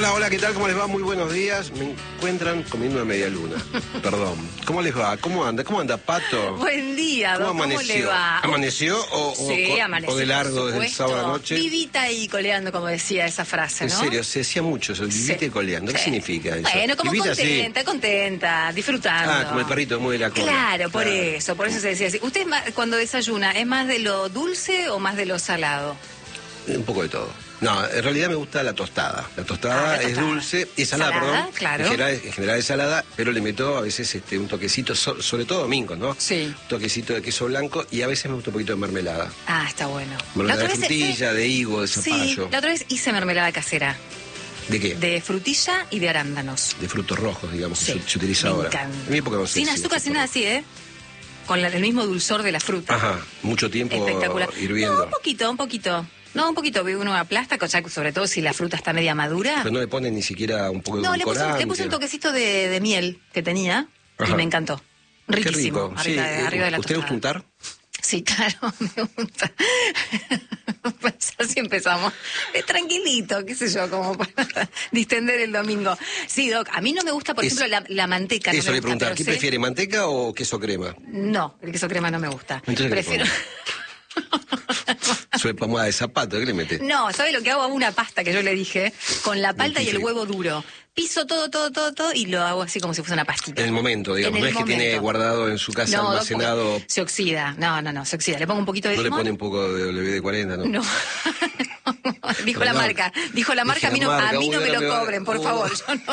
Hola, hola, ¿qué tal? ¿Cómo les va? Muy buenos días. Me encuentran comiendo una media luna. Perdón. ¿Cómo les va? ¿Cómo anda? ¿Cómo anda, Pato? Buen día, ¿Cómo ¿cómo amaneció? le va? ¿Amaneció Sí, amaneció, o de largo por desde el supuesto. sábado a noche? Vivita ahí coleando, como decía esa frase, En ¿no? serio, se decía mucho eso, vivita Sí. y coleando. ¿Qué Sí. significa eso? Bueno, como Vivita, sí. contenta, disfrutando. Ah, como el perrito mueve la cola. Claro, por Claro. eso se decía así. ¿Usted cuando desayuna, es más de lo dulce o más de lo salado? Un poco de todo. No, en realidad me gusta la tostada. La tostada es dulce, es salada, ¿Salada? perdón. Claro. En general es salada, pero le meto a veces un toquecito, sobre todo domingo, ¿no? Sí. Un toquecito de queso blanco y a veces me gusta un poquito de mermelada. Ah, está bueno. Mermelada de vez frutilla, de higo, de Sí, zapallo. la otra vez hice mermelada casera. ¿De qué? De frutilla y de arándanos. De frutos rojos, digamos, Sí, que se utiliza me ahora. encanta. En mi época no sé. Sin si azúcar, de sin nada frutos así, ¿eh? Con el mismo dulzor de la fruta. rojos. Ajá, mucho tiempo Espectacular. hirviendo. No, un poquito. No, un poquito. Uno aplasta, sobre todo si la fruta está media madura. Pero no le ponen ni siquiera un poco de No, le edulcorante. puse un toquecito de miel que tenía y Ajá. me encantó. Qué Riquísimo. rico. Sí, Arriba de la ¿usted le gusta tostada. untar? Sí, claro, me gusta. Pues así empezamos. Tranquilito, qué sé yo, como para distender el domingo. Sí, Doc, a mí no me gusta, por ejemplo, la manteca. Eso no me le gusta, preguntar, pero ¿qué sé- prefiere, manteca o queso crema? No, el queso crema no me gusta. Entonces, ¿qué le Prefiero... Suele pomada de zapato, ¿qué le mete? No, ¿sabe lo que hago? Hago una pasta que yo le dije, con la palta y el Dentífrico. huevo duro. Piso todo y lo hago así como si fuese una pastita. En el momento, digamos, En no el es que tiene momento. guardado en su casa No, almacenado. se oxida. No, se oxida. Le pongo un poquito de No le limón. pone un poco de WD-40, ¿no? No. Dijo la Perdón. marca, Dije a mí la no, marca, a mí no uy, me ahora lo me va- cobren, por uy. favor.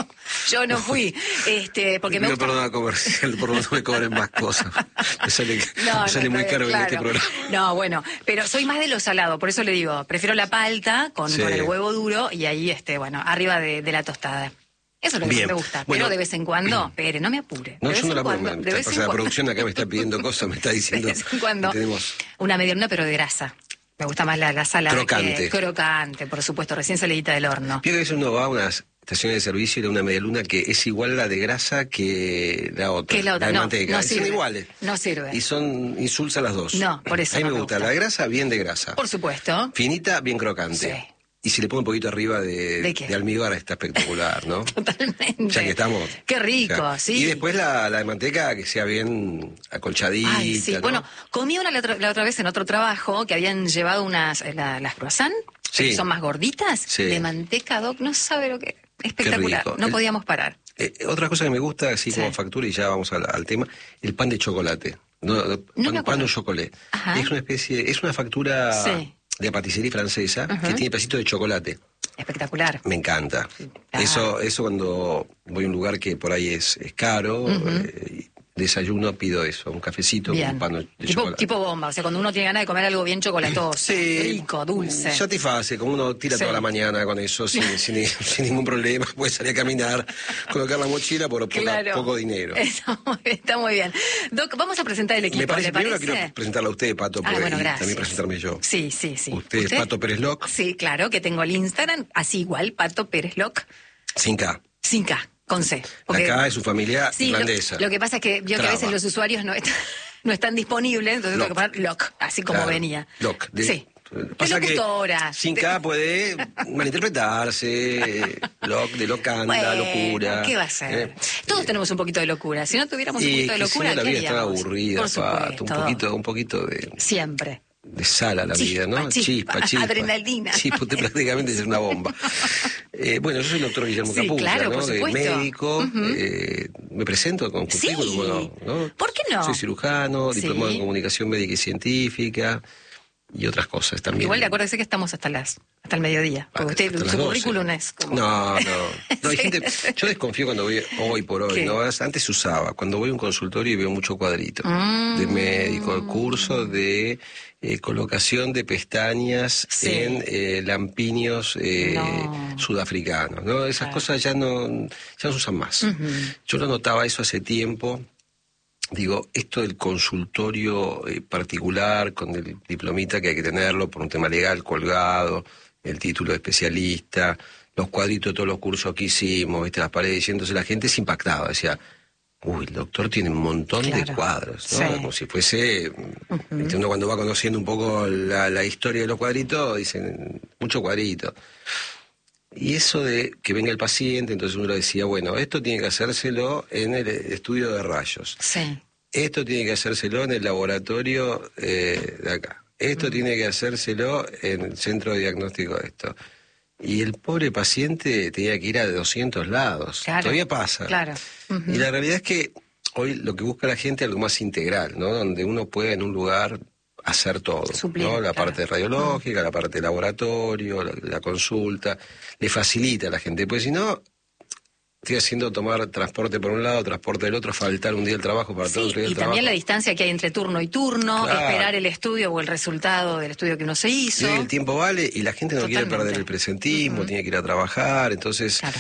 Yo no fui. Porque me Pido gusta. perdón al comercial, por no me cobren más cosas. Me sale No, muy caro en este programa. No, bueno, pero soy más de lo salado, por eso le digo, prefiero la palta con el huevo duro y ahí, arriba de la tostada. Eso es lo que Bien. más me gusta. Bueno. pero de vez en cuando, Pere, no me apure. No, de yo vez no la en cuando, pongo. de vez en La cuando. producción acá me está pidiendo cosas, me está diciendo. De vez en cuando. que tenemos... Una medialuna, pero de grasa. Me gusta más la salada. Crocante. Crocante, por supuesto, recién salidita del horno. Fíjate que a veces uno va a unas estaciones de servicio y da una medialuna que es igual la de grasa que la otra. Que la otra, de no, manteca. no Son sirve. iguales. No sirve. Y son insulsas las dos. No, por eso A mí no me me gusta. gusta. La grasa, bien de grasa. Por supuesto. Finita, bien crocante. Sí. Y si le pongo un poquito arriba ¿De qué? de almíbar, está espectacular, ¿no? Totalmente. Ya que estamos. Qué rico, O sea, sí. Y después la de manteca que sea bien acolchadita. Ay, sí. ¿no? Bueno, comí la otra vez en otro trabajo que habían llevado las croissants, Sí. que son más gorditas, Sí. de manteca, Doc, no sabe lo que... Espectacular, rico. no podíamos parar. Otra cosa que me gusta, así Sí. como factura, y ya vamos al tema, el pan de chocolate. No, me pan acuerdo. au chocolate. Ajá. Es una factura Sí. de patisserie francesa que tiene pedacito de chocolate. Espectacular. Me encanta. Claro. Eso cuando voy a un lugar que por ahí es caro, desayuno, pido eso, un cafecito con Bien. un pan de chocolate. Tipo bomba, o sea, cuando uno tiene ganas de comer algo bien chocolatoso, Sí, rico, dulce. satisface, como uno tira Sí. toda la mañana con eso sin ningún problema, puede salir a caminar, colocar la mochila por poco dinero. Está muy bien. Doc, vamos a presentar el equipo, Me parece, ¿le primero parece? quiero presentarla a usted, Pato, porque bueno, y gracias. también presentarme yo. Sí. Usted es Pato Pérez Loc, Sí, claro, que tengo el Instagram, así igual, Pato Pérez Loc, sin K. sin K, con C. Porque- Acá es su familia Sí, irlandesa. lo que pasa es que yo que a Traba. veces los usuarios no están disponibles, entonces tengo que poner Loc, así como Claro, venía. Loc. Sí. Pasa De que locutora. sin K puede malinterpretarse, de locanda, Bueno, locura. ¿qué va a ser? Todos tenemos un poquito de locura. Si no tuviéramos un Y poquito de que si locura, no, la ¿qué vida está haríamos? aburrida, Por supuesto. Pato, un poquito Siempre. de sal a la vida, ¿no? Chispa, adrenalina. Chispa, usted prácticamente es una bomba. Bueno, yo soy el doctor Guillermo Sí, Capuzza, claro, ¿no? por supuesto. Médico, me presento con currículum, Sí. ¿no? ¿Por qué no? Soy cirujano, Sí. diplomado en comunicación médica y científica y otras cosas también. Igual acuérdese que estamos hasta el mediodía. Porque usted, Hasta las su 12. currículum es como... No, hay Sí. gente, yo desconfío cuando voy, hoy por hoy, ¿Qué? ¿no? Antes se usaba, cuando voy a un consultorio y veo mucho cuadrito de médico, el curso de colocación de pestañas Sí. en lampiños No. sudafricanos, ¿no? Esas Claro. cosas ya no se usan más. Yo lo notaba eso hace tiempo. Digo, esto del consultorio particular, con el diplomita que hay que tenerlo por un tema legal colgado, el título de especialista, los cuadritos de todos los cursos que hicimos, ¿viste? Las paredes, y entonces la gente se impactaba, decía, uy, el doctor tiene un montón de Claro. cuadros, ¿no? Sí. Como si fuese, ¿viste? Uno cuando va conociendo un poco la historia de los cuadritos, dicen, mucho cuadrito. Y eso de que venga el paciente, entonces uno decía, bueno, esto tiene que hacérselo en el estudio de rayos. Sí. Esto tiene que hacérselo en el laboratorio de acá. Esto tiene que hacérselo en el centro de diagnóstico de esto. Y el pobre paciente tenía que ir a 200 lados. Claro, todavía pasa. Claro. Y la realidad es que hoy lo que busca la gente es algo más integral, ¿no? Donde uno pueda en un lugar hacer todo, suplir, ¿no? La claro. parte radiológica, la parte de laboratorio, la consulta, le facilita a la gente, porque si no, estoy haciendo tomar transporte por un lado, transporte del otro, faltar un día el trabajo para todo otro día el y trabajo. también la distancia que hay entre turno y turno, Claro. esperar el estudio o el resultado del estudio que uno se hizo. Sí, el tiempo vale y la gente no quiere Totalmente. perder el presentismo, tiene que ir a trabajar, entonces Claro.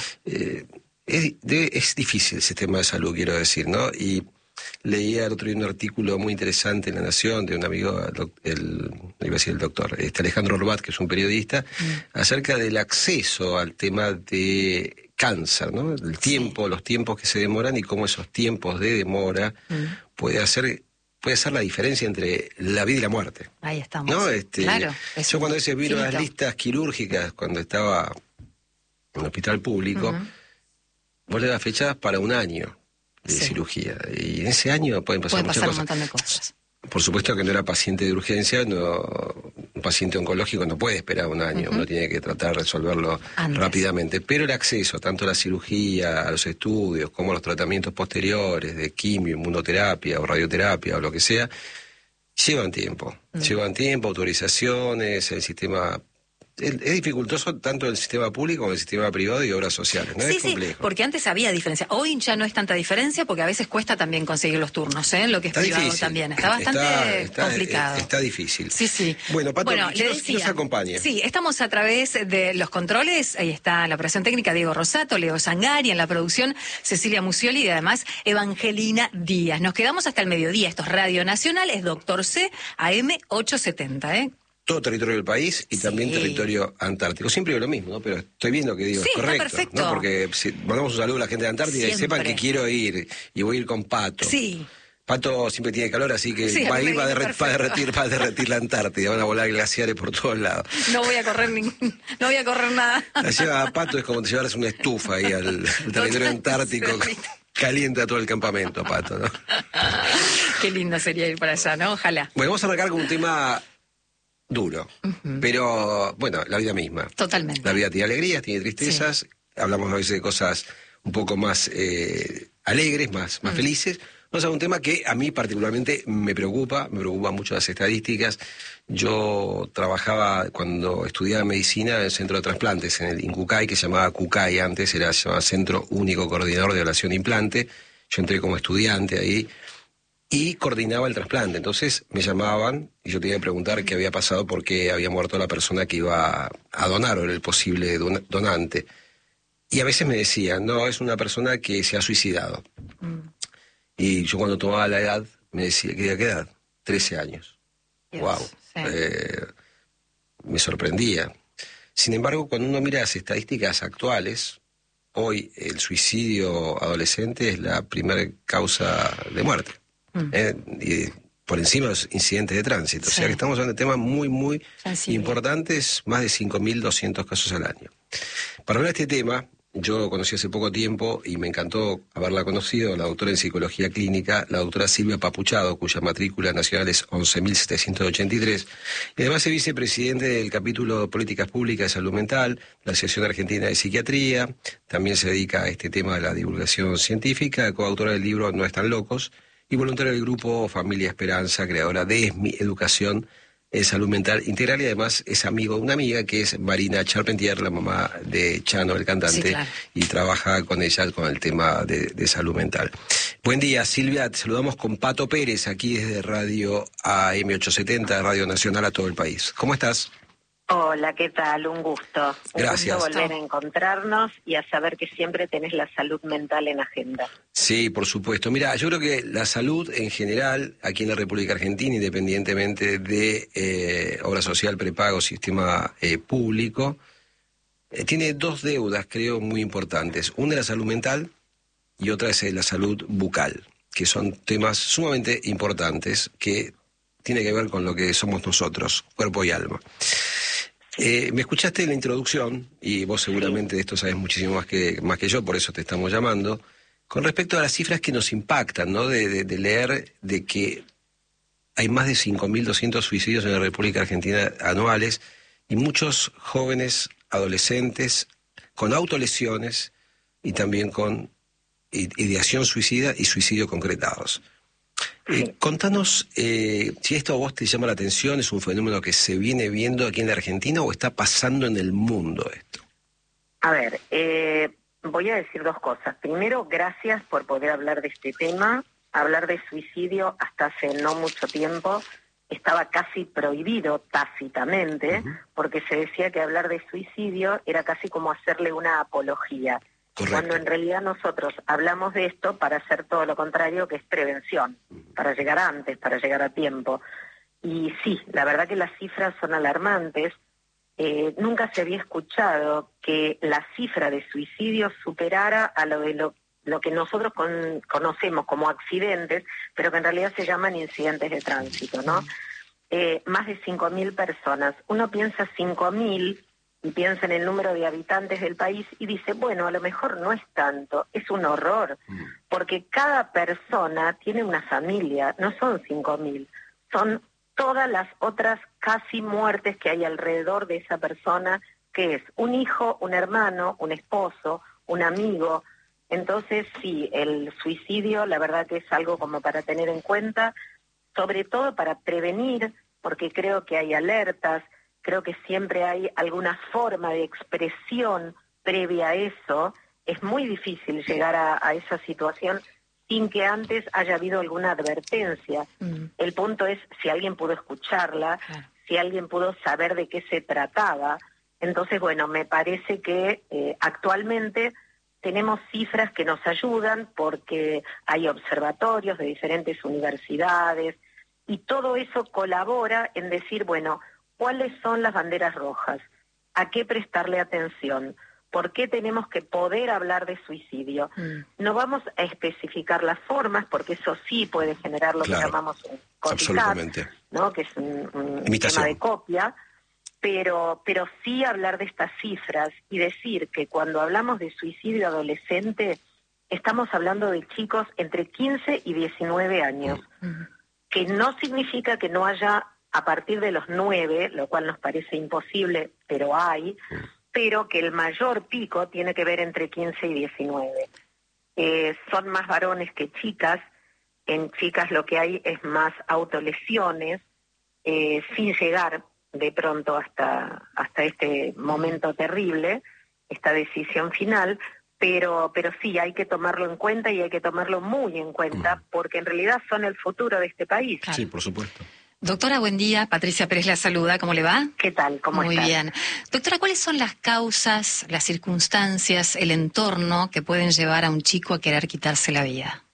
es difícil el sistema de salud, quiero decir, ¿no? Y leía el otro día un artículo muy interesante en La Nación de un amigo, iba a decir el doctor, Alejandro Orbat, que es un periodista, acerca del acceso al tema de cáncer, ¿no? El tiempo, los tiempos que se demoran y cómo esos tiempos de demora puede hacer la diferencia entre la vida y la muerte. Ahí estamos. ¿No? Claro. Yo cuando a veces vi las finito. listas quirúrgicas, cuando estaba en un hospital público, vos le das fechas para un año de Sí. cirugía. Y en ese año pueden pasar Puede muchas pasar un cosas. montón de cosas. Por supuesto que no era paciente de urgencia, un paciente oncológico no puede esperar un año, uno tiene que tratar de resolverlo Antes. rápidamente. Pero el acceso tanto a la cirugía, a los estudios, como a los tratamientos posteriores de quimio, inmunoterapia o radioterapia o lo que sea, llevan tiempo. Llevan tiempo, autorizaciones, el sistema... Es dificultoso tanto el sistema público como el sistema privado y obras sociales, ¿no? Sí, Es complejo. sí, porque antes había diferencia. Hoy ya no es tanta diferencia porque a veces cuesta también conseguir los turnos, ¿eh? Lo que es Está privado difícil. también. Está bastante complicado. Está difícil. Sí, sí. Bueno, Pato, le ¿quién decía, nos acompaña? Sí, estamos a través de los controles. Ahí está la operación técnica Diego Rosato, Leo Sangari, en la producción Cecilia Musioli y además Evangelina Díaz. Nos quedamos hasta el mediodía. Esto es Radio Nacional, es Doctor C, AM 870, ¿eh? Todo territorio del país y también Sí. territorio antártico. Siempre digo lo mismo, ¿no? Pero estoy viendo que digo, Sí, es está correcto, perfecto. ¿no? Porque si mandamos un saludo a la gente de Antártida y Siempre. sepan que quiero ir y voy a ir con Pato. Sí. Pato siempre tiene calor, así que Sí, va a ir, me va a, viene perfecto. va a derretir la Antártida, van a volar glaciares por todos lados. No voy a correr no voy a correr nada. La lleva a Pato es como si llevaras una estufa ahí al territorio antártico, Sí. calienta todo el campamento, Pato, ¿no? Qué lindo sería ir para allá, ¿no? Ojalá. Bueno, vamos a arrancar con un tema duro, pero bueno, la vida misma. Totalmente. La vida tiene alegrías, tiene tristezas, hablamos a veces de cosas un poco más alegres, más felices. Vamos a un tema que a mí particularmente me preocupa mucho las estadísticas. Yo trabajaba cuando estudiaba medicina en el centro de trasplantes, en el INCUCAI, que se llamaba CUCAI antes, se llamaba Centro Único Coordinador de Evaluación de Implante. Yo entré como estudiante ahí y coordinaba el trasplante. Entonces me llamaban y yo tenía que preguntar qué había pasado porque había muerto la persona que iba a donar o era el posible donante. Y a veces me decían, no, es una persona que se ha suicidado. Y yo cuando tomaba la edad, me decía, ¿qué edad? 13 años. Dios, Wow. sí. Me sorprendía. Sin embargo, cuando uno mira las estadísticas actuales, hoy el suicidio adolescente es la primera causa de muerte. Y por encima de los incidentes de tránsito. Sí. O sea que estamos hablando de temas muy, muy Sensible. importantes, más de 5.200 casos al año. Para hablar de este tema, yo lo conocí hace poco tiempo y me encantó haberla conocido, la doctora en Psicología Clínica, la doctora Silvia Papuchado, cuya matrícula nacional es 11.783, y además es vicepresidente del capítulo de Políticas Públicas de Salud Mental, la Asociación Argentina de Psiquiatría, también se dedica a este tema de la divulgación científica, coautora del libro No Están Locos, y voluntaria del grupo Familia Esperanza, creadora de ESMI, Educación en Salud Mental Integral, y además es amigo de una amiga que es Marina Charpentier, la mamá de Chano, el cantante, Sí, claro. y trabaja con ella con el tema de salud mental. Buen día, Silvia, te saludamos con Pato Pérez, aquí desde Radio AM870, Radio Nacional a todo el país. ¿Cómo estás? Hola, ¿qué tal? Un gusto. Gracias. Un gusto volver a encontrarnos y a saber que siempre tenés la salud mental en agenda. Sí, por supuesto. Mira, yo creo que la salud en general, aquí en la República Argentina, independientemente de obra social, prepago, sistema público, tiene dos deudas, creo, muy importantes. Una es la salud mental y otra es la salud bucal, que son temas sumamente importantes que tienen que ver con lo que somos nosotros, cuerpo y alma. Me escuchaste en la introducción, y vos seguramente de esto sabés muchísimo más que yo, por eso te estamos llamando, con respecto a las cifras que nos impactan, ¿no? De leer de que hay más de 5.200 suicidios en la República Argentina anuales, y muchos jóvenes adolescentes con autolesiones y también con ideación suicida y suicidio concretados. Contanos si esto a vos te llama la atención, es un fenómeno que se viene viendo aquí en la Argentina o está pasando en el mundo esto. A ver, voy a decir dos cosas. Primero, gracias por poder hablar de este tema. Hablar de suicidio hasta hace no mucho tiempo estaba casi prohibido tácitamente, porque se decía que hablar de suicidio era casi como hacerle una apología. Correcto. Cuando en realidad nosotros hablamos de esto para hacer todo lo contrario, que es prevención, para llegar antes, para llegar a tiempo. Y sí, la verdad que las cifras son alarmantes. Nunca se había escuchado que la cifra de suicidios superara a lo que nosotros conocemos como accidentes, pero que en realidad se llaman incidentes de tránsito, ¿no? Más de 5.000 personas. Uno piensa 5.000 y piensa en el número de habitantes del país y dice, bueno, a lo mejor no es tanto, es un horror, porque cada persona tiene una familia, no son 5.000, son todas las otras casi muertes que hay alrededor de esa persona, que es un hijo, un hermano, un esposo, un amigo. Entonces, sí, el suicidio, la verdad que es algo como para tener en cuenta, sobre todo para prevenir, porque creo que hay alertas, creo que siempre hay alguna forma de expresión previa a eso. Es muy difícil llegar a esa situación sin que antes haya habido alguna advertencia. El punto es si alguien pudo escucharla, si alguien pudo saber de qué se trataba. Entonces, bueno, me parece que actualmente tenemos cifras que nos ayudan porque hay observatorios de diferentes universidades y todo eso colabora en decir, bueno, ¿cuáles son las banderas rojas? ¿A qué prestarle atención? ¿Por qué tenemos que poder hablar de suicidio? No vamos a especificar las formas, porque eso sí puede generar lo que llamamos un copycat, ¿no? Que es un tema de copia, pero sí hablar de estas cifras y decir que cuando hablamos de suicidio adolescente, estamos hablando de chicos entre 15 y 19 años, que no significa que no haya a partir de los 9, lo cual nos parece imposible, pero hay, pero que el mayor pico tiene que ver entre 15 y 19. Son más varones que chicas. En chicas lo que hay es más autolesiones, sin llegar de pronto hasta este momento terrible, esta decisión final, pero sí hay que tomarlo en cuenta y hay que tomarlo muy en cuenta, porque en realidad son el futuro de este país. Claro. Sí, por supuesto. Doctora, buen día. Patricia Pérez la saluda. ¿Cómo le va? ¿Qué tal? ¿Cómo está? Muy bien. Doctora, ¿cuáles son las causas, las circunstancias, el entorno que pueden llevar a un chico a querer quitarse la vida?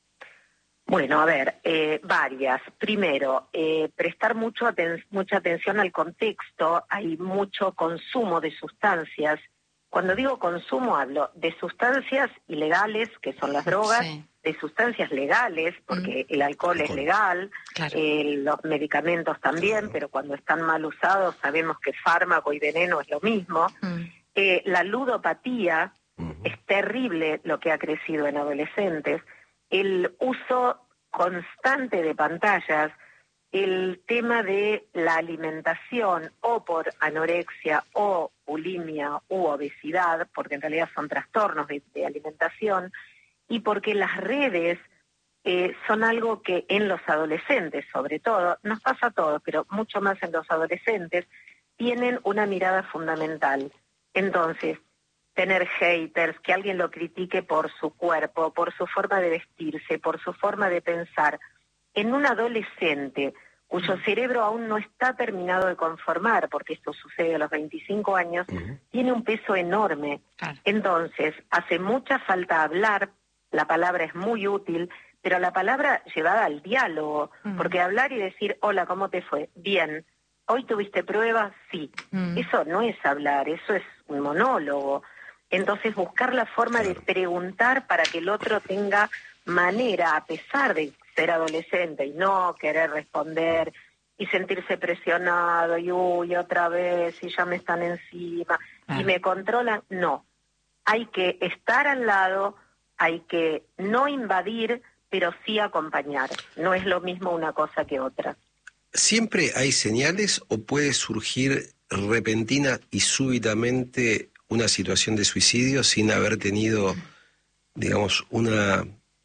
Bueno, a ver, varias. Primero, prestar mucha atención al contexto. Hay mucho consumo de sustancias. Cuando digo consumo, hablo de sustancias ilegales, que son las drogas, de sustancias legales, porque el alcohol es legal, los medicamentos también, pero cuando están mal usados sabemos que fármaco y veneno es lo mismo. La ludopatía, es terrible lo que ha crecido en adolescentes. El uso constante de pantallas, el tema de la alimentación o por anorexia o bulimia u obesidad, porque en realidad son trastornos de alimentación, y porque las redes son algo que en los adolescentes, sobre todo, nos pasa a todos, pero mucho más en los adolescentes, tienen una mirada fundamental. Entonces, tener haters, que alguien lo critique por su cuerpo, por su forma de vestirse, por su forma de pensar, en un adolescente cuyo cerebro aún no está terminado de conformar, porque esto sucede a los 25 años, tiene un peso enorme. Entonces, hace mucha falta hablar, la palabra es muy útil, pero la palabra llevada al diálogo, porque hablar y decir, hola, ¿cómo te fue? Bien. ¿Hoy tuviste pruebas? Sí. Eso no es hablar, eso es un monólogo. Entonces, buscar la forma de preguntar para que el otro tenga manera, a pesar de ser adolescente y no querer responder y sentirse presionado, y uy, otra vez, y ya me están encima, y me controlan. No, hay que estar al lado, hay que no invadir, pero sí acompañar. No es lo mismo una cosa que otra. ¿Siempre hay señales o puede surgir repentina y súbitamente una situación de suicidio sin haber tenido, digamos, una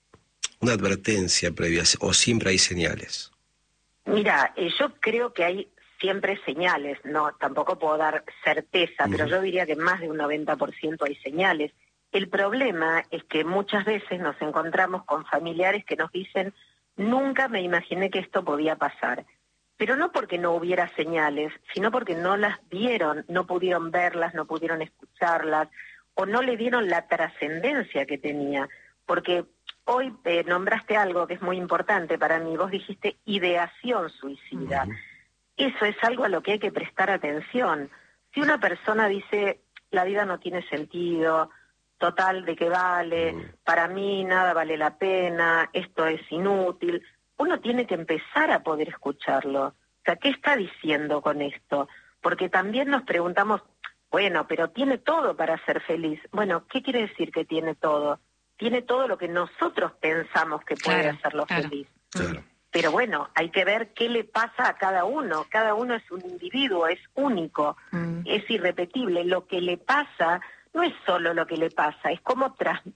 advertencia previa, o siempre hay señales? Mira, yo creo que hay siempre señales, no, tampoco puedo dar certeza, pero yo diría que más de un 90% hay señales. El problema es que muchas veces nos encontramos con familiares que nos dicen, nunca me imaginé que esto podía pasar. Pero no porque no hubiera señales, sino porque no las vieron, no pudieron verlas, no pudieron escucharlas, o no le dieron la trascendencia que tenía. Porque hoy nombraste algo que es muy importante para mí, vos dijiste ideación suicida. Eso es algo a lo que hay que prestar atención. Si una persona dice, la vida no tiene sentido, total, ¿de qué vale? Para mí nada vale la pena, esto es inútil. Uno tiene que empezar a poder escucharlo. O sea, ¿qué está diciendo con esto? Porque también nos preguntamos, bueno, pero tiene todo para ser feliz. Bueno, ¿qué quiere decir que tiene todo? Tiene todo lo que nosotros pensamos que puede hacerlo feliz. Claro. Pero bueno, hay que ver qué le pasa a cada uno. Cada uno es un individuo, es único, es irrepetible. Lo que le pasa no es solo lo que le pasa, es cómo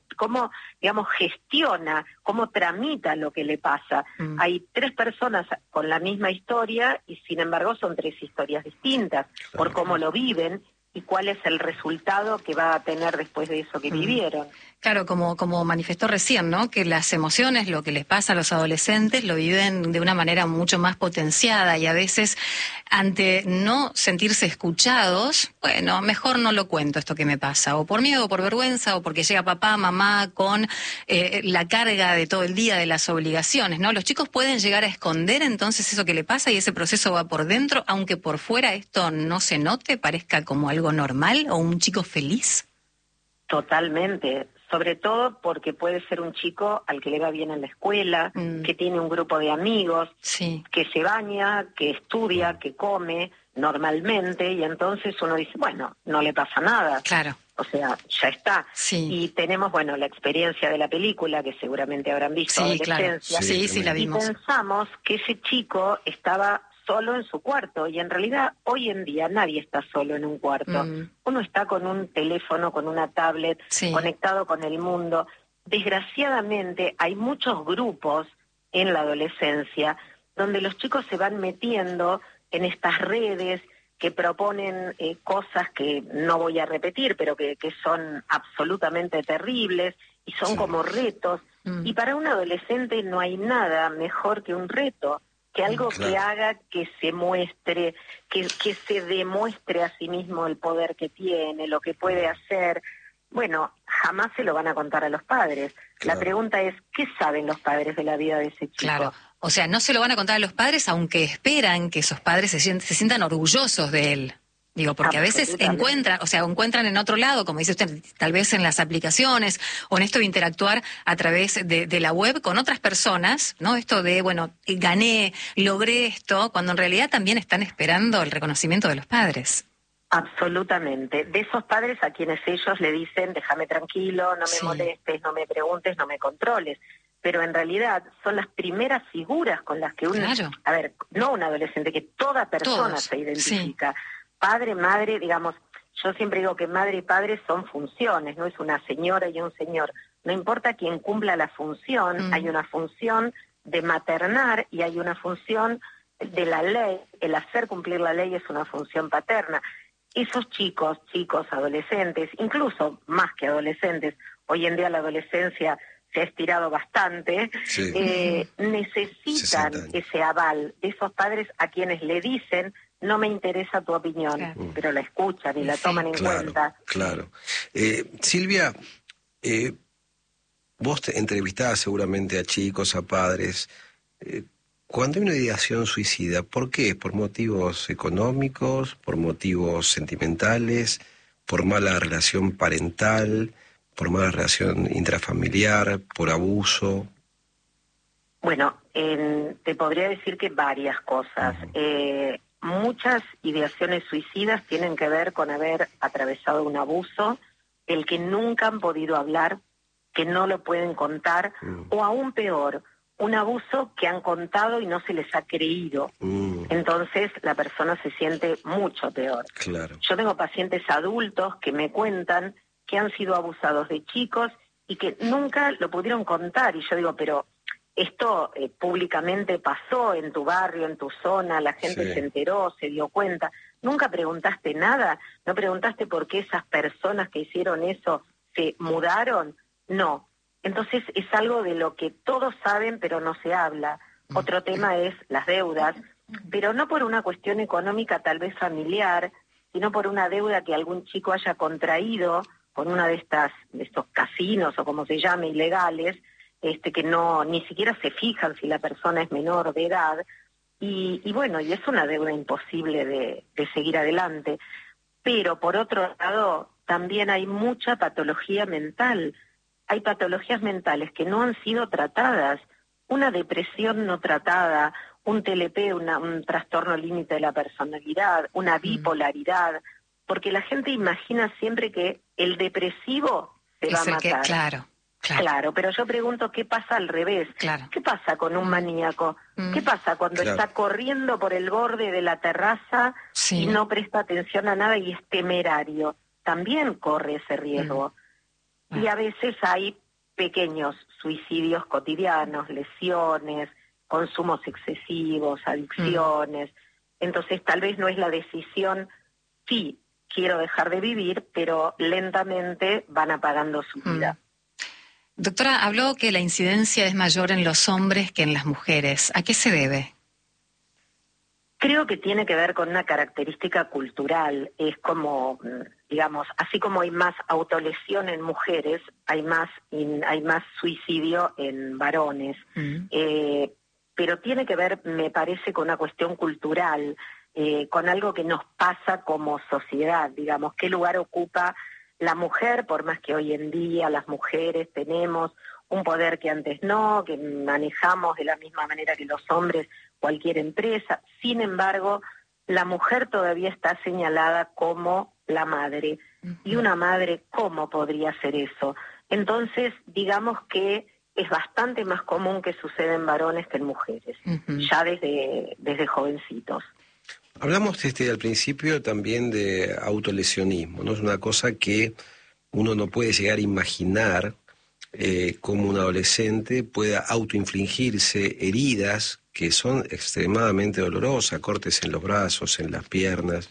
digamos, gestiona, cómo tramita lo que le pasa. Hay 3 personas con la misma historia y sin embargo son 3 historias distintas por cómo lo viven y cuál es el resultado que va a tener después de eso que vivieron. Claro, como manifestó recién, ¿no? Que las emociones, lo que les pasa a los adolescentes, lo viven de una manera mucho más potenciada y a veces ante no sentirse escuchados, bueno, mejor no lo cuento esto que me pasa, o por miedo, o por vergüenza, o porque llega papá, mamá con la carga de todo el día de las obligaciones, ¿no? Los chicos pueden llegar a esconder entonces eso que le pasa y ese proceso va por dentro, aunque por fuera esto no se note, parezca como algo normal o un chico feliz. Totalmente, sobre todo porque puede ser un chico al que le va bien en la escuela, que tiene un grupo de amigos, que se baña, que estudia, que come normalmente, y entonces uno dice, bueno, no le pasa nada. Claro. O sea, ya está. Y tenemos, bueno, la experiencia de la película, que seguramente habrán visto, Adolescencia. Claro. Sí, la vimos. Y pensamos que ese chico estaba solo en su cuarto, y en realidad hoy en día nadie está solo en un cuarto. Uno está con un teléfono, con una tablet, conectado con el mundo. Desgraciadamente hay muchos grupos en la adolescencia donde los chicos se van metiendo en estas redes que proponen cosas que no voy a repetir, pero que son absolutamente terribles y son como retos. Y para un adolescente no hay nada mejor que un reto, que algo que haga que se muestre, que se demuestre a sí mismo el poder que tiene, lo que puede hacer. Bueno, jamás se lo van a contar a los padres. La pregunta es, ¿qué saben los padres de la vida de ese chico? Claro. O sea, no se lo van a contar a los padres, aunque esperan que esos padres se sientan orgullosos de él. Digo, porque a veces encuentran en otro lado, como dice usted, tal vez en las aplicaciones o en esto de interactuar a través de la web con otras personas, ¿no? Esto de, bueno, gané, logré esto, cuando en realidad también están esperando el reconocimiento de los padres. Absolutamente. De esos padres a quienes ellos le dicen, déjame tranquilo, no me molestes, no me preguntes, no me controles. Pero en realidad son las primeras figuras con las que uno... Claro. A ver, no un adolescente, que toda persona se identifica. Padre, madre, digamos, yo siempre digo que madre y padre son funciones, no es una señora y un señor. No importa quién cumpla la función, hay una función de maternar y hay una función de la ley. El hacer cumplir la ley es una función paterna. Esos chicos, adolescentes, incluso más que adolescentes, hoy en día la adolescencia se ha estirado bastante, necesitan ese aval de esos padres a quienes le dicen, no me interesa tu opinión, pero la escuchan y la toman en cuenta. Claro. Silvia, vos te entrevistabas seguramente a chicos, a padres. Cuando hay una ideación suicida, ¿por qué? ¿Por motivos económicos, por motivos sentimentales, por mala relación parental, por mala relación intrafamiliar, por abuso? Bueno, Te podría decir que varias cosas. Muchas ideaciones suicidas tienen que ver con haber atravesado un abuso, el que nunca han podido hablar, que no lo pueden contar, o aún peor, un abuso que han contado y no se les ha creído. Entonces la persona se siente mucho peor. Claro. Yo tengo pacientes adultos que me cuentan que han sido abusados de chicos y que nunca lo pudieron contar. Y yo digo, pero esto públicamente pasó en tu barrio, en tu zona, la gente se enteró, se dio cuenta. ¿Nunca preguntaste nada? ¿No preguntaste por qué esas personas que hicieron eso se mudaron? No. Entonces es algo de lo que todos saben pero no se habla. Otro tema es las deudas, pero no por una cuestión económica tal vez familiar, sino por una deuda que algún chico haya contraído con una de estos casinos o como se llame, ilegales, que no ni siquiera se fijan si la persona es menor de edad, y bueno, y es una deuda imposible de seguir adelante. Pero por otro lado, también hay mucha patología mental. Hay patologías mentales que no han sido tratadas, una depresión no tratada, un TLP, un trastorno límite de la personalidad, una bipolaridad, porque la gente imagina siempre que el depresivo se va a matar. Claro, pero yo pregunto, ¿qué pasa al revés? Claro. ¿Qué pasa con un maníaco? ¿Qué pasa cuando está corriendo por el borde de la terraza y no presta atención a nada y es temerario? También corre ese riesgo. Y a veces hay pequeños suicidios cotidianos, lesiones, consumos excesivos, adicciones. Entonces tal vez no es la decisión, sí, quiero dejar de vivir, pero lentamente van apagando su vida. Doctora, habló que la incidencia es mayor en los hombres que en las mujeres. ¿A qué se debe? Creo que tiene que ver con una característica cultural. Es como, digamos, así como hay más autolesión en mujeres, hay más suicidio en varones. Pero tiene que ver, me parece, con una cuestión cultural, con algo que nos pasa como sociedad, digamos, qué lugar ocupa la mujer, por más que hoy en día las mujeres tenemos un poder que antes no, que manejamos de la misma manera que los hombres cualquier empresa. Sin embargo, la mujer todavía está señalada como la madre. Y una madre, ¿cómo podría hacer eso? Entonces, digamos que es bastante más común que suceda en varones que en mujeres, ya desde jovencitos. Hablamos al principio también de autolesionismo, ¿no? Es una cosa que uno no puede llegar a imaginar cómo un adolescente pueda autoinfligirse heridas que son extremadamente dolorosas, cortes en los brazos, en las piernas.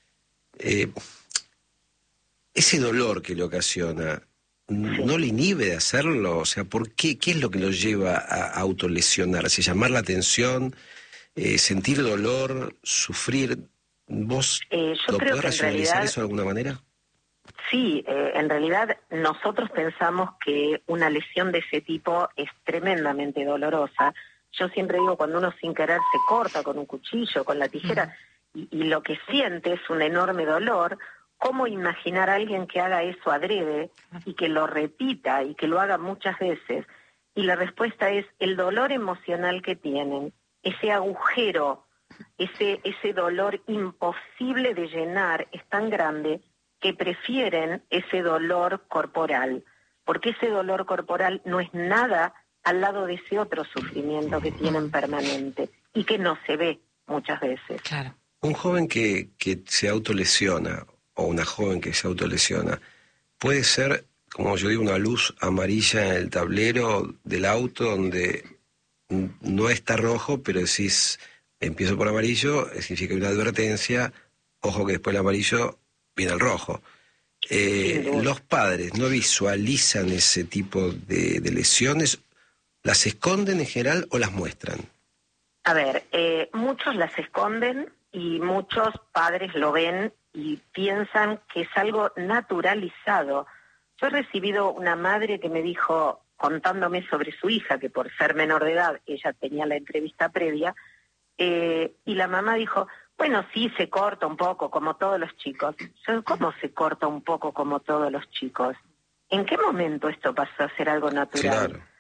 Ese dolor que le ocasiona, ¿no le inhibe de hacerlo? O sea, ¿por qué? ¿Qué es lo que lo lleva a autolesionarse? ¿Llamar la atención? ¿Sentir dolor? ¿Sufrir? ¿Vos lo podés racionalizar eso de alguna manera? Sí, en realidad nosotros pensamos que una lesión de ese tipo es tremendamente dolorosa. Yo siempre digo, cuando uno sin querer se corta con un cuchillo, con la tijera, y lo que siente es un enorme dolor, ¿cómo imaginar a alguien que haga eso adrede y que lo repita y que lo haga muchas veces? Y la respuesta es el dolor emocional que tienen, ese agujero, ese dolor imposible de llenar es tan grande que prefieren ese dolor corporal, porque ese dolor corporal no es nada al lado de ese otro sufrimiento que tienen permanente y que no se ve muchas veces. Claro. Un joven que se autolesiona o una joven que se autolesiona puede ser, como yo digo, una luz amarilla en el tablero del auto donde no está rojo, pero decís, empiezo por amarillo, significa una advertencia, ojo que después el amarillo viene el rojo. Los padres no visualizan ese tipo de lesiones, ¿las esconden en general o las muestran? A ver, muchos las esconden y muchos padres lo ven y piensan que es algo naturalizado. Yo he recibido una madre que me dijo, contándome sobre su hija, que por ser menor de edad, ella tenía la entrevista previa, y la mamá dijo, bueno, sí, se corta un poco, como todos los chicos. Yo, ¿cómo se corta un poco como todos los chicos? ¿En qué momento esto pasó a ser algo natural? Claro.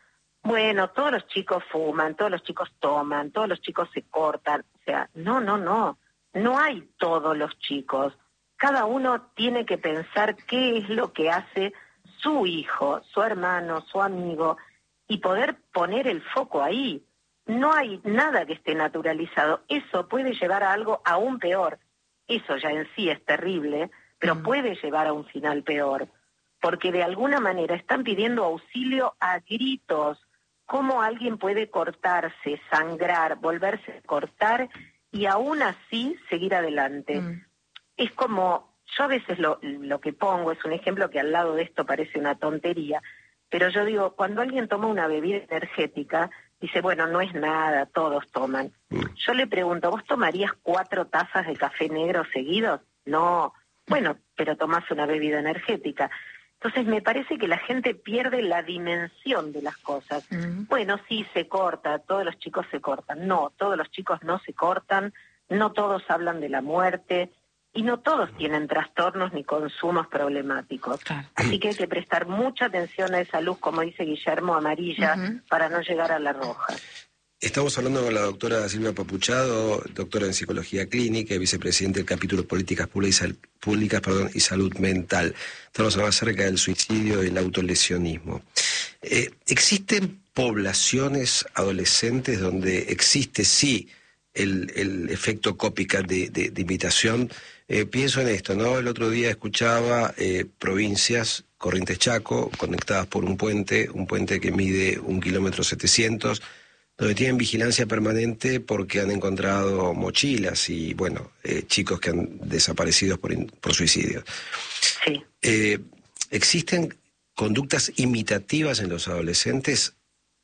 bueno, todos los chicos fuman, todos los chicos toman, todos los chicos se cortan. O sea, no hay todos los chicos. Cada uno tiene que pensar qué es lo que hace su hijo, su hermano, su amigo, y poder poner el foco ahí. No hay nada que esté naturalizado. Eso puede llevar a algo aún peor. Eso ya en sí es terrible, pero puede llevar a un final peor. Porque de alguna manera están pidiendo auxilio a gritos. ¿Cómo alguien puede cortarse, sangrar, volverse a cortar y aún así seguir adelante? Es como, yo a veces lo que pongo es un ejemplo que al lado de esto parece una tontería, pero yo digo, cuando alguien toma una bebida energética, dice, bueno, no es nada, todos toman. Yo le pregunto, ¿vos tomarías 4 tazas de café negro seguidos? No. Bueno, pero tomás una bebida energética. Entonces me parece que la gente pierde la dimensión de las cosas. Bueno, sí, se corta, todos los chicos se cortan. No, todos los chicos no se cortan, no todos hablan de la muerte y no todos tienen trastornos ni consumos problemáticos. Claro. Así que hay que prestar mucha atención a esa luz, como dice Guillermo, amarilla, para no llegar a la roja. Estamos hablando con la doctora Silvia Papuchado, doctora en Psicología Clínica y vicepresidente del capítulo Políticas Públicas y Salud Mental. Estamos hablando acerca del suicidio y el autolesionismo. ¿Existen poblaciones adolescentes donde existe, sí, el efecto copycat de imitación? Pienso en esto, ¿no? El otro día escuchaba provincias, Corrientes Chaco, conectadas por un puente que mide 1,7 km, donde tienen vigilancia permanente porque han encontrado mochilas y, bueno, chicos que han desaparecido por suicidio. Sí. ¿Existen conductas imitativas en los adolescentes?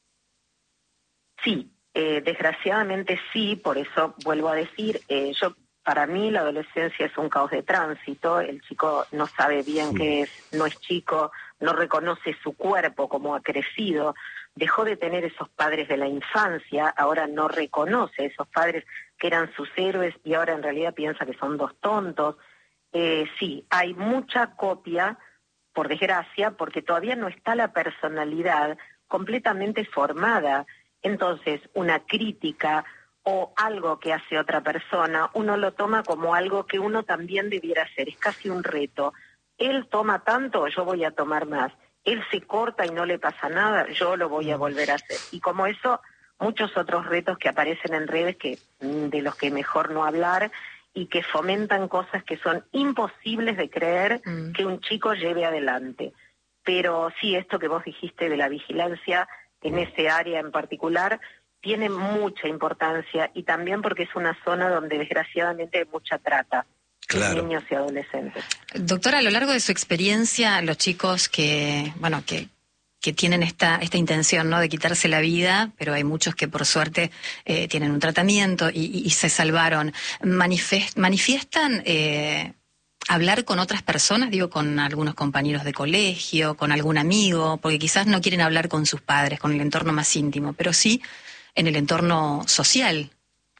Sí, desgraciadamente sí, por eso vuelvo a decir, para mí la adolescencia es un caos de tránsito, el chico no sabe bien qué es, no es chico, no reconoce su cuerpo como ha crecido, dejó de tener esos padres de la infancia, ahora no reconoce a esos padres que eran sus héroes y ahora en realidad piensa que son 2 tontos. Sí, hay mucha copia, por desgracia, porque todavía no está la personalidad completamente formada. Entonces, una crítica o algo que hace otra persona, uno lo toma como algo que uno también debiera hacer, es casi un reto. Él toma tanto, yo voy a tomar más. Él se corta y no le pasa nada, yo lo voy a volver a hacer. Y como eso, muchos otros retos que aparecen en redes de los que mejor no hablar y que fomentan cosas que son imposibles de creer que un chico lleve adelante. Pero sí, esto que vos dijiste de la vigilancia en ese área en particular tiene mucha importancia y también porque es una zona donde desgraciadamente hay mucha trata. Claro. Niños y adolescentes. Doctora, a lo largo de su experiencia, los chicos que tienen esta intención, ¿no?, de quitarse la vida, pero hay muchos que por suerte tienen un tratamiento y se salvaron, manifiestan hablar con otras personas, digo, con algunos compañeros de colegio, con algún amigo, porque quizás no quieren hablar con sus padres, con el entorno más íntimo, pero sí en el entorno social.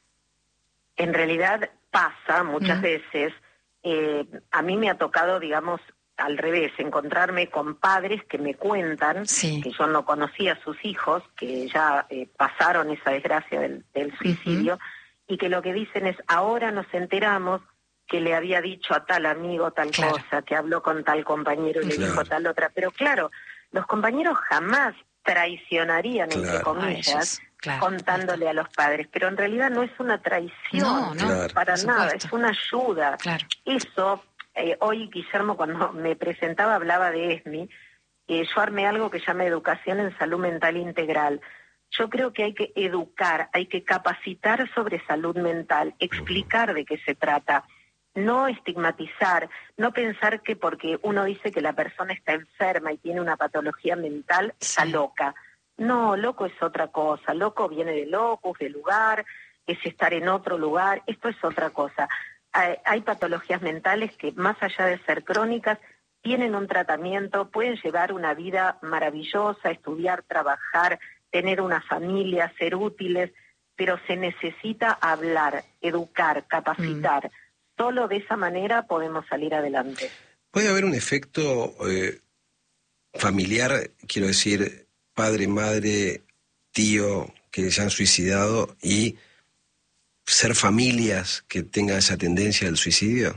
En realidad pasa muchas veces, a mí me ha tocado, digamos, al revés, encontrarme con padres que me cuentan que yo no conocía a sus hijos, que ya pasaron esa desgracia del suicidio, y que lo que dicen es, ahora nos enteramos que le había dicho a tal amigo tal cosa, que habló con tal compañero y le dijo tal otra, pero claro, los compañeros jamás traicionarían, entre comillas, contándole a los padres, pero en realidad no es una traición, para nada, es una ayuda. Eso, hoy Guillermo cuando me presentaba hablaba de ESMI, yo armé algo que se llama Educación en Salud Mental Integral. Yo creo que hay que educar, hay que capacitar sobre salud mental, explicar de qué se trata, no estigmatizar, no pensar que porque uno dice que la persona está enferma y tiene una patología mental, está loca. No, loco es otra cosa, loco viene de locus, de lugar, es estar en otro lugar, esto es otra cosa. Hay patologías mentales que más allá de ser crónicas, tienen un tratamiento, pueden llevar una vida maravillosa, estudiar, trabajar, tener una familia, ser útiles, pero se necesita hablar, educar, capacitar. Solo de esa manera podemos salir adelante. ¿Puede haber un efecto familiar, quiero decir, padre, madre, tío que se han suicidado y ser familias que tengan esa tendencia al suicidio?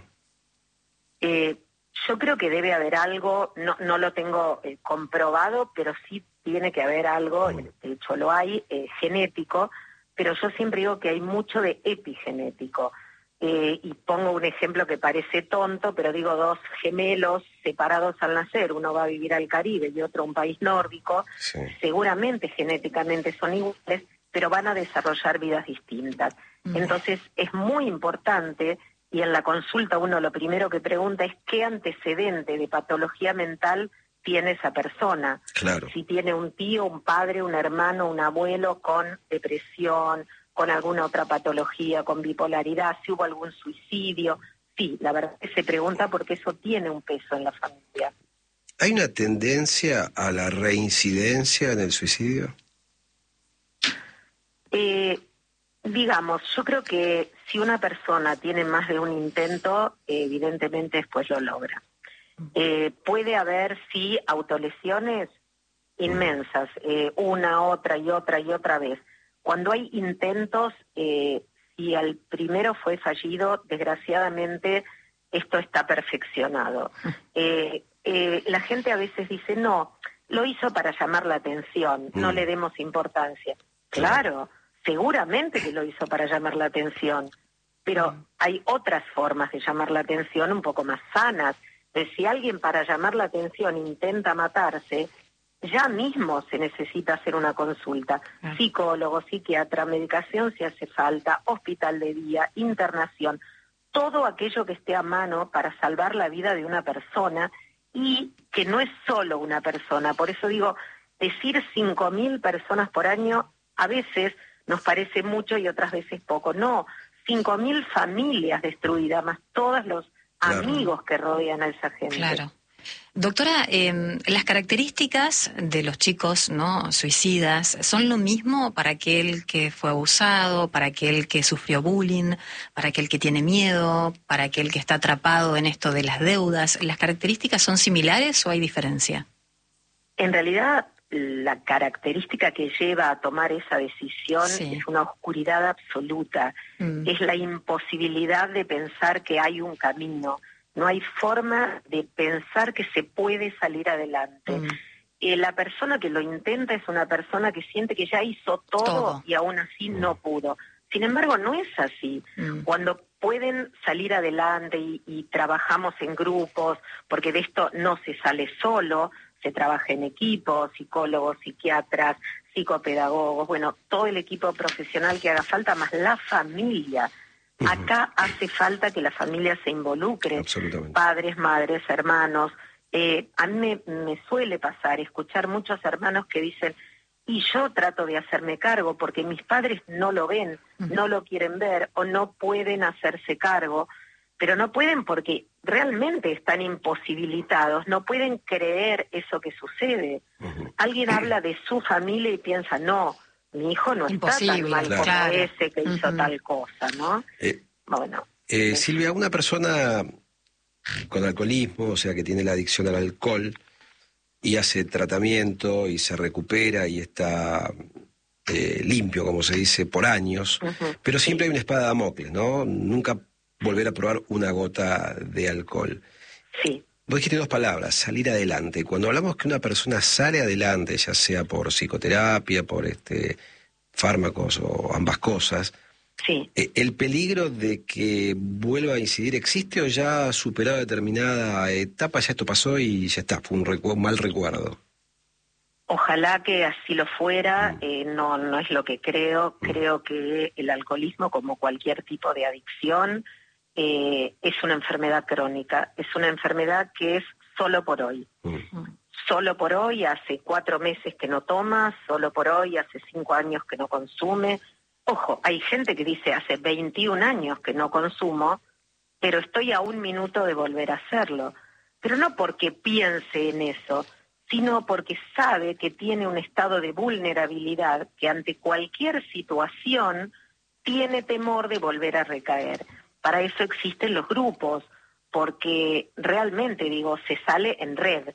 Yo creo que debe haber algo, no lo tengo comprobado, pero sí tiene que haber algo, de hecho lo hay, genético, pero yo siempre digo que hay mucho de epigenético. Y pongo un ejemplo que parece tonto, pero digo, dos gemelos separados al nacer, uno va a vivir al Caribe y otro a un país nórdico, Sí. seguramente genéticamente son iguales, pero van a desarrollar vidas distintas. Entonces es muy importante, y en la consulta uno lo primero que pregunta es qué antecedente de patología mental tiene esa persona. Claro. Si tiene un tío, un padre, un hermano, un abuelo con depresión, con alguna otra patología, con bipolaridad, si hubo algún suicidio. Sí, la verdad es que se pregunta porque eso tiene un peso en la familia. ¿Hay una tendencia a la reincidencia en el suicidio? Digamos, yo creo que si una persona tiene más de un intento, evidentemente después lo logra. Puede haber, sí, autolesiones inmensas, una, otra y otra y otra vez. Cuando hay intentos, si el primero fue fallido, desgraciadamente esto está perfeccionado. La gente a veces dice, no, lo hizo para llamar la atención, no le demos importancia. Claro, seguramente que lo hizo para llamar la atención, pero hay otras formas de llamar la atención un poco más sanas. Si alguien para llamar la atención intenta matarse, ya mismo se necesita hacer una consulta. Psicólogo, psiquiatra, medicación si hace falta, hospital de día, internación, todo aquello que esté a mano para salvar la vida de una persona, y que no es solo una persona. Por eso digo, decir 5.000 personas por año a veces nos parece mucho y otras veces poco. No, 5.000 familias destruidas, más todos los amigos que rodean a esa gente. Claro. Doctora, las características de los chicos, ¿no?, suicidas, ¿son lo mismo para aquel que fue abusado, para aquel que sufrió bullying, para aquel que tiene miedo, para aquel que está atrapado en esto de las deudas? ¿Las características son similares o hay diferencia? En realidad, la característica que lleva a tomar esa decisión es una oscuridad absoluta. Es la imposibilidad de pensar que hay un camino. No hay forma de pensar que se puede salir adelante. La persona que lo intenta es una persona que siente que ya hizo todo y aún así no pudo. Sin embargo, no es así. Cuando pueden salir adelante y trabajamos en grupos, porque de esto no se sale solo, se trabaja en equipo, psicólogos, psiquiatras, psicopedagogos, bueno, todo el equipo profesional que haga falta, más la familia. Acá hace falta que la familia se involucre, padres, madres, hermanos. A mí me suele pasar escuchar muchos hermanos que dicen, y yo trato de hacerme cargo porque mis padres no lo ven, no lo quieren ver o no pueden hacerse cargo, pero no pueden porque realmente están imposibilitados, no pueden creer eso que sucede. Alguien habla de su familia y piensa, no, mi hijo no está tan mal como ese que hizo tal cosa, ¿no? Bueno. Silvia, una persona con alcoholismo, o sea, que tiene la adicción al alcohol y hace tratamiento y se recupera y está limpio, como se dice, por años, pero siempre hay una espada de Damocles, ¿no? Nunca volver a probar una gota de alcohol. Sí. Vos dijiste dos palabras, salir adelante. Cuando hablamos que una persona sale adelante, ya sea por psicoterapia, por fármacos o ambas cosas, ¿el peligro de que vuelva a incidir existe o ya ha superado determinada etapa, ya esto pasó y ya está, fue un mal recuerdo? Ojalá que así lo fuera, no es lo que creo. Creo que el alcoholismo, como cualquier tipo de adicción, es una enfermedad crónica, es una enfermedad que es solo por hoy. Solo por hoy, hace 4 meses que no toma, solo por hoy, hace 5 años que no consume. Ojo, hay gente que dice hace 21 años que no consumo, pero estoy a 1 minuto de volver a hacerlo. Pero no porque piense en eso, sino porque sabe que tiene un estado de vulnerabilidad que ante cualquier situación tiene temor de volver a recaer. Para eso existen los grupos, porque realmente, digo, se sale en red.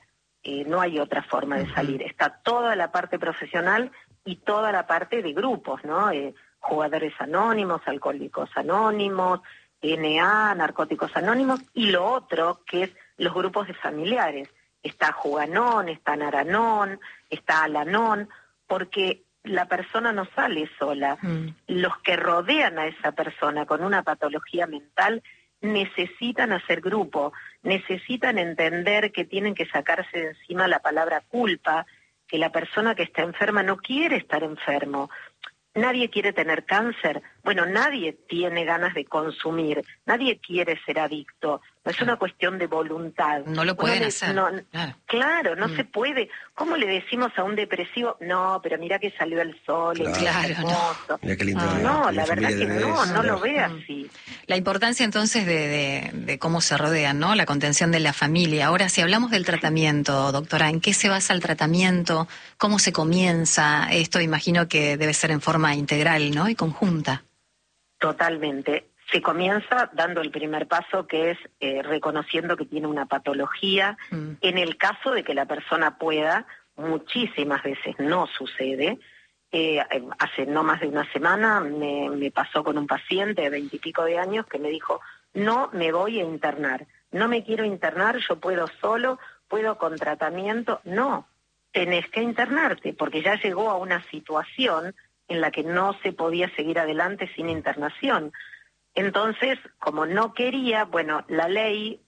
no hay otra forma de salir. Está toda la parte profesional y toda la parte de grupos, ¿no? Jugadores anónimos, alcohólicos anónimos, NA, narcóticos anónimos, y lo otro que es los grupos de familiares. Está Juganón, está Naranón, está Alanón, porque la persona no sale sola. Los que rodean a esa persona con una patología mental necesitan hacer grupo, necesitan entender que tienen que sacarse de encima la palabra culpa, que la persona que está enferma no quiere estar enfermo. Nadie quiere tener cáncer. Bueno, nadie tiene ganas de consumir, nadie quiere ser adicto. No es una cuestión de voluntad. No lo pueden hacer. Claro, no se puede. ¿Cómo le decimos a un depresivo? No, pero mira que salió el sol, claro, hermoso. Mira qué lindo. No, la verdad que no lo ve así. La importancia entonces de cómo se rodean, ¿no? La contención de la familia. Ahora, si hablamos del tratamiento, doctora, ¿en qué se basa el tratamiento? ¿Cómo se comienza? Esto imagino que debe ser en forma integral, ¿no? Y conjunta. Totalmente. Se comienza dando el primer paso, que es reconociendo que tiene una patología. En el caso de que la persona pueda, muchísimas veces no sucede. Hace no más de una semana me pasó con un paciente de 20 y pico de años que me dijo, no me voy a internar, no me quiero internar, yo puedo solo, puedo con tratamiento. No, tenés que internarte, porque ya llegó a una situación en la que no se podía seguir adelante sin internación. Entonces, como no quería, bueno, la ley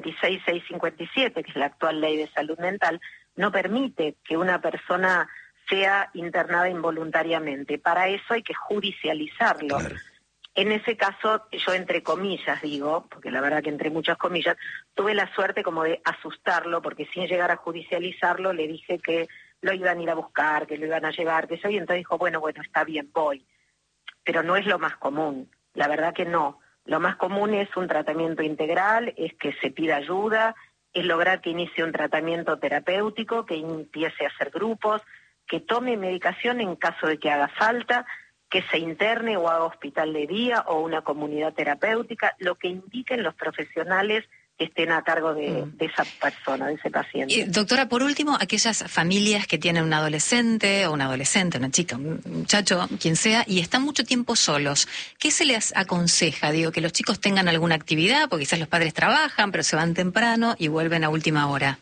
26657, que es la actual ley de salud mental, no permite que una persona sea internada involuntariamente. Para eso hay que judicializarlo. Claro. En ese caso, yo entre comillas digo, porque la verdad que entre muchas comillas, tuve la suerte como de asustarlo, porque sin llegar a judicializarlo le dije que lo iban a ir a buscar, que lo iban a llevar, que eso, y entonces dijo, bueno, está bien, voy. Pero no es lo más común. La verdad que no. Lo más común es un tratamiento integral, es que se pida ayuda, es lograr que inicie un tratamiento terapéutico, que empiece a hacer grupos, que tome medicación en caso de que haga falta, que se interne o haga hospital de día o una comunidad terapéutica, lo que indiquen los profesionales que estén a cargo de esa persona, de ese paciente. Doctora, por último, aquellas familias que tienen un adolescente o una adolescente, una chica, un muchacho, quien sea, y están mucho tiempo solos, ¿qué se les aconseja? Digo, que los chicos tengan alguna actividad, porque quizás los padres trabajan, pero se van temprano y vuelven a última hora.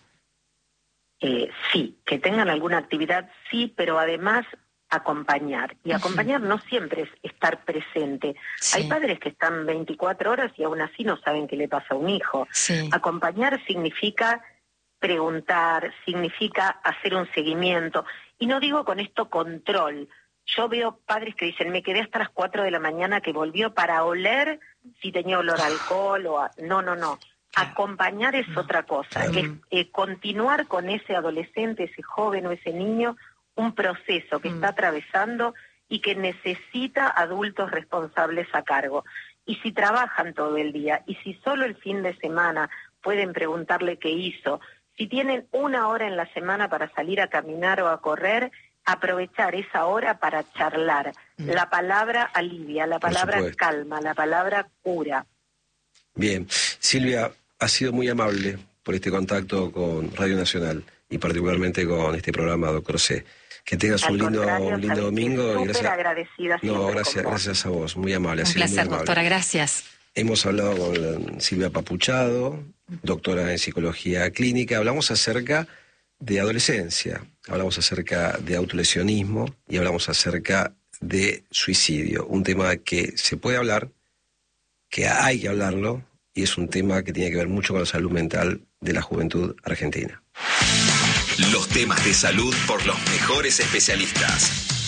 Sí, que tengan alguna actividad, sí, pero además acompañar. Y acompañar no siempre es estar presente. Sí. Hay padres que están 24 horas y aún así no saben qué le pasa a un hijo. Sí. Acompañar significa preguntar, significa hacer un seguimiento. Y no digo con esto control. Yo veo padres que dicen, me quedé hasta las 4 de la mañana que volvió para oler si tenía olor a alcohol o a... No. Acompañar es otra cosa. Es continuar con ese adolescente, ese joven o ese niño, un proceso que está atravesando y que necesita adultos responsables a cargo. Y si trabajan todo el día, y si solo el fin de semana pueden preguntarle qué hizo, si tienen una hora en la semana para salir a caminar o a correr, aprovechar esa hora para charlar. La palabra alivia, la palabra calma, la palabra cura. Bien. Silvia, ha sido muy amable por este contacto con Radio Nacional y particularmente con este programa, Doctor C. Que tengas un lindo domingo. Y gracias. Agradecida. No, gracias a vos, muy amable. Un placer, doctora, gracias. Hemos hablado con Silvia Papuchado, doctora en psicología clínica. Hablamos acerca de adolescencia, hablamos acerca de autolesionismo y hablamos acerca de suicidio. Un tema que se puede hablar, que hay que hablarlo, y es un tema que tiene que ver mucho con la salud mental de la juventud argentina. Los temas de salud por los mejores especialistas.